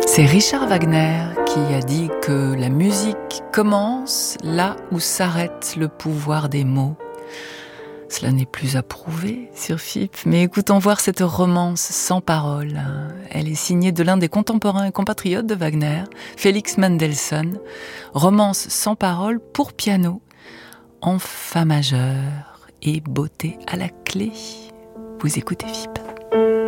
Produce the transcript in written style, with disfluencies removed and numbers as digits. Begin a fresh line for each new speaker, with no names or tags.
C'est Richard Wagner qui a dit que la musique commence là où s'arrête le pouvoir des mots. Cela n'est plus à prouver sur FIP, mais écoutons voir cette romance sans parole. Elle est signée de l'un des contemporains et compatriotes de Wagner, Félix Mendelssohn. Romance sans parole pour piano, en fa majeur et beauté à la clé. Vous écoutez FIP.